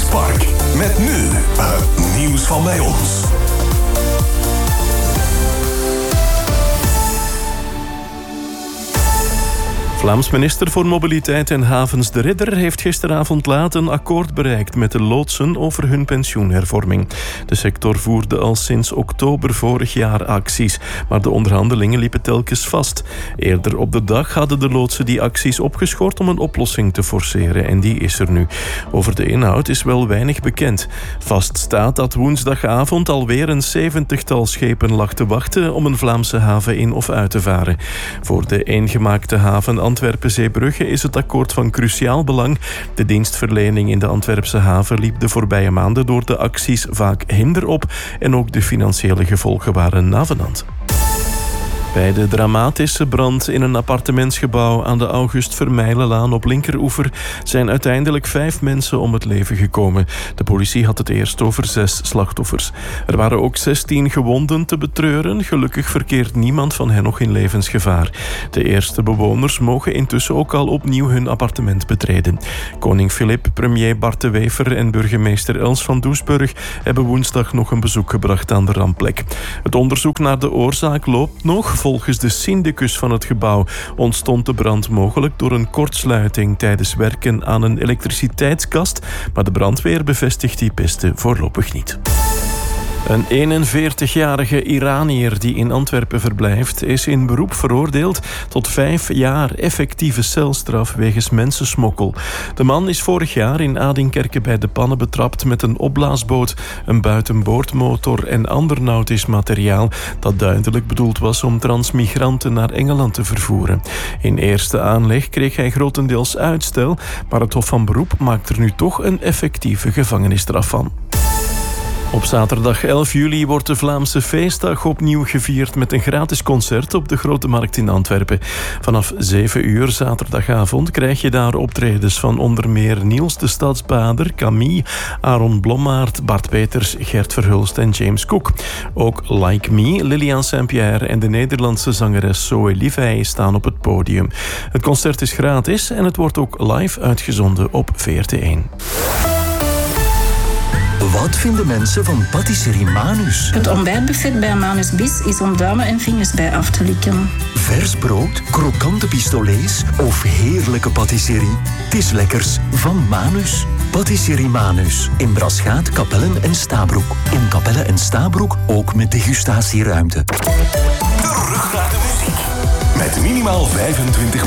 Spark. Met nu het nieuws van bij ons. Vlaams minister voor Mobiliteit en Havens De Ridder heeft gisteravond laat een akkoord bereikt met de loodsen over hun pensioenhervorming. De sector voerde al sinds oktober vorig jaar acties, maar de onderhandelingen liepen telkens vast. Eerder op de dag hadden de loodsen die acties opgeschort om een oplossing te forceren en die is er nu. Over de inhoud is wel weinig bekend. Vast staat dat woensdagavond alweer een 70-tal schepen lag te wachten om een Vlaamse haven in of uit te varen. Voor de eengemaakte haven Antwerpen-Zeebrugge is het akkoord van cruciaal belang. De dienstverlening in de Antwerpse haven liep de voorbije maanden door de acties vaak hinder op en ook de financiële gevolgen waren navenant. Bij de dramatische brand in een appartementsgebouw aan de August Vermeilenlaan op linkeroever zijn uiteindelijk 5 mensen om het leven gekomen. De politie had het eerst over 6 slachtoffers. Er waren ook 16 gewonden te betreuren. Gelukkig verkeert niemand van hen nog in levensgevaar. De eerste bewoners mogen intussen ook al opnieuw hun appartement betreden. Koning Filip, premier Bart de Wever en burgemeester Els van Doesburg hebben woensdag nog een bezoek gebracht aan de rampplek. Het onderzoek naar de oorzaak loopt nog. Volgens de syndicus van het gebouw ontstond de brand mogelijk door een kortsluiting tijdens werken aan een elektriciteitskast, maar de brandweer bevestigt die piste voorlopig niet. Een 41-jarige Iranier die in Antwerpen verblijft is in beroep veroordeeld tot 5 jaar effectieve celstraf wegens mensensmokkel. De man is vorig jaar in Adinkerke bij de Pannen betrapt met een opblaasboot, een buitenboordmotor en ander nautisch materiaal dat duidelijk bedoeld was om transmigranten naar Engeland te vervoeren. In eerste aanleg kreeg hij grotendeels uitstel, maar het Hof van Beroep maakt er nu toch een effectieve gevangenisstraf van. Op zaterdag 11 juli wordt de Vlaamse feestdag opnieuw gevierd met een gratis concert op de Grote Markt in Antwerpen. Vanaf 7 uur zaterdagavond krijg je daar optredens van onder meer Niels de Stadsbader, Camille, Aaron Blommaert, Bart Peters, Gert Verhulst en James Cook. Ook Like Me, Lilian Saint-Pierre en de Nederlandse zangeres Zoe Livey staan op het podium. Het concert is gratis en het wordt ook live uitgezonden op VRT1. Wat vinden mensen van patisserie Manus? Het ontbijtbuffet bij Manus Bis is om duimen en vingers bij af te likken. Vers brood, krokante pistolets of heerlijke patisserie? Het is lekkers van Manus. Patisserie Manus. In Braschaat, Kapellen en Stabroek. In Kapellen en Stabroek ook met degustatieruimte. Terug naar de muziek. Met minimaal 25